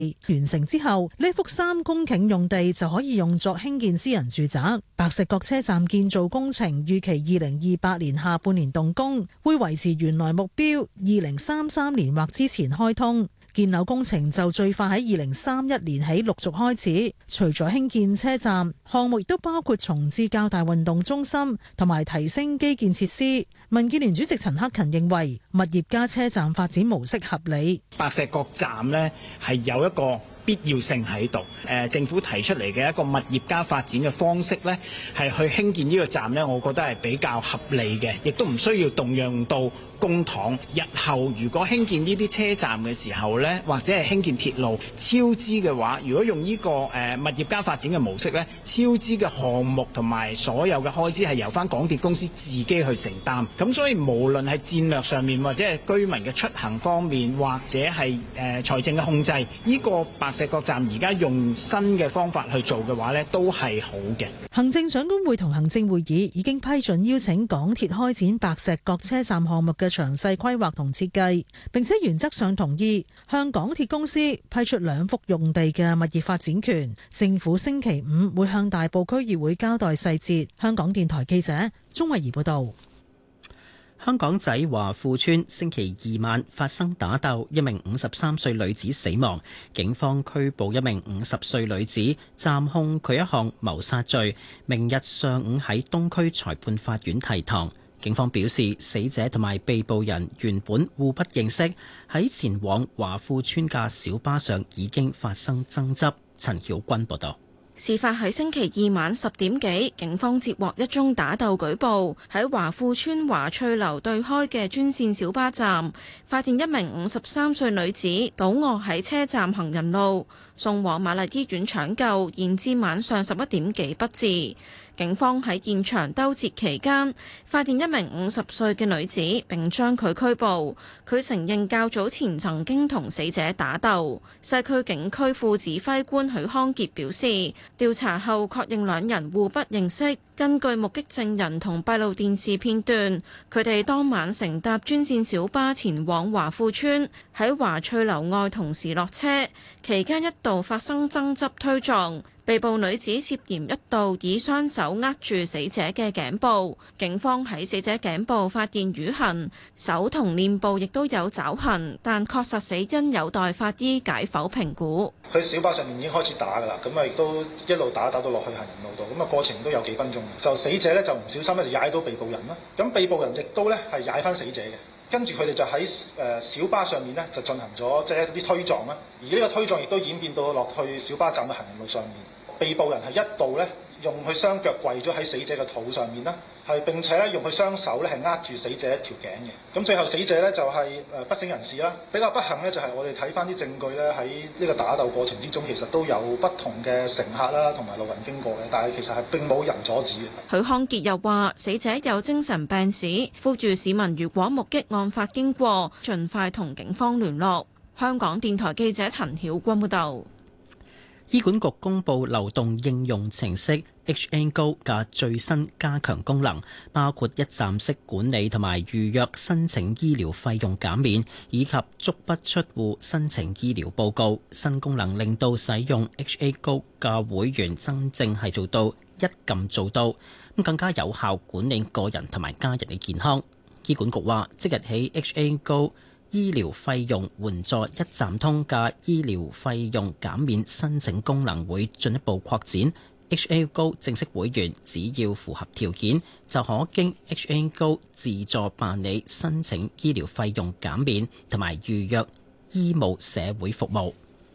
完成之後，呢幅3公頃用地就可以用作興建私人住宅。白石角車站建造工程預期2028年下半年動工，會維持原來目標2033年或之前開通。建樓工程就最快喺2031年起陸續開始。除咗興建車站，項目亦都包括重置較大運動中心同埋提升基建設施。民建聯主席陳克勤認為，物業加車站發展模式合理。 白石角站呢係有一個必要性喺度。政府提出嚟嘅一個物業加發展嘅方式呢，係去興建呢個站呢，我覺得係比較合理嘅，亦都唔需要動用到公帑。日後如果興建呢啲車站嘅時候呢，或者係興建鐵路超支嘅話，如果用呢個物業加發展嘅模式呢，超支嘅項目同埋所有嘅開支係由翻港鐵公司自己去承擔。咁所以無論係戰略上面，或者係居民嘅出行方面，或者係財政嘅控制，呢個白石角站而家用新嘅方法去做嘅話呢，都係好嘅。 行政長官會同行政會議已經批准邀請港鐵開展白石角車站項目嘅詳細規劃同設計，並且原則上同意向港鐵公司批出2幅用地嘅物業發展權。政府星期5會向大埔區議會交代細節。香港電台記者鍾慧儀報道。 香港仔華富邨星期2晚發生打鬥，一名53歲女子死亡，警方拘捕一名50歲女子，暫控佢一項謀殺罪，明日上午喺東區裁判法院提堂。警方表示，死者同埋被捕人原本互不認識，喺前往華富邨嘅小巴上已經發生爭執。陳曉君報道。 事發喺星期2晚10點幾，警方接獲一宗打鬥舉報，喺華富邨華翠樓對開嘅專線小巴站，發現一名53歲女子倒卧喺車站行人路，送往瑪麗醫院搶救，延至晚上11點幾不治。警方喺現場兜截期間，發現一名50歲嘅女子，並將佢拘捕。佢承認較早前曾經同死者打鬥。西區警區副指揮官許康傑表示，調查後確認兩人互不認識。根據目擊證人同閉路電視片段，佢哋當晚乘搭專線小巴前往華富邨，喺華翠樓外同時落車，期間一度發生爭執推撞。被捕女子涉嫌一度以雙手握住死者嘅頸部，警方喺死者頸部發現瘀痕，手同臉部亦都有爪痕，但確實死因有待法醫解剖評估。 佢小巴上面已經開始打㗎啦，咁啊亦都一路打到落去行人路度，咁啊過程都有幾分鐘。就死者咧就唔小心咧就踩到被捕人啦，咁被捕人亦都咧係踩翻死者嘅，跟住佢哋就喺小巴上面咧就進行咗即係一啲推撞啦，而呢個推撞亦都演變到落去小巴站嘅行人路上面。被捕人係一度咧用佢雙腳跪咗喺死者嘅肚上面啦，係並且咧用佢雙手咧係握住死者一條頸嘅。咁最後死者咧就係不省人事啦。比較不幸咧就係我哋睇翻啲證據咧喺呢個打鬥過程之中，其實都有不同嘅乘客啦同埋路人經過嘅，但係其實係並冇人阻止嘅。 許康傑又話：死者有精神病史，呼籲市民如果目擊案發經過，盡快同警方聯絡。香港電台記者陳曉君報導。 醫管局公布流動應用程式 HA Go 嘅最新加強功能，包括一站式管理同埋預約申請醫療費用減免，以及足不出戶申請醫療報告。新功能令到使用 HA Go 嘅會員真正係做到一撳做到，更加有效管理個人同埋家人嘅健康。醫管局話，即日起 HA Go醫療費用援助一站通嘅醫療費用減免申請功能會進一步擴展。HA Go 正式會員只要符合條件，就可經 HA Go 自助辦理申請醫療費用減免同埋預約醫務社會服務。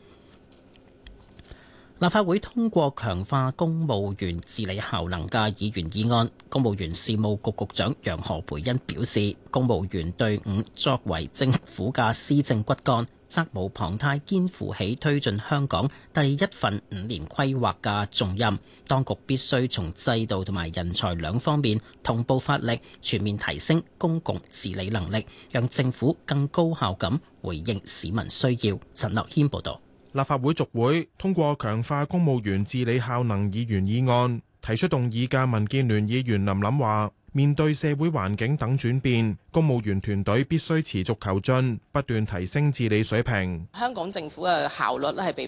立法會通過強化公務員治理效能嘅議員議案。公務員事務局局長楊何培恩表示，公務員隊伍作為政府嘅施政骨幹，責無旁貸，肩負起推進香港第一份5年規劃嘅重任。當局必須從制度同埋人才兩方面同步發力，全面提升公共治理能力，讓政府更高效咁回應市民需要。陳樂軒報導。 立法會續會通過強化公務員治理效能議員議案，提出動議嘅民建聯議員林琳話： 面對社會環境等轉變，公務員團隊必須持續求進，不斷提升治理水平。 香港政府嘅效率咧係被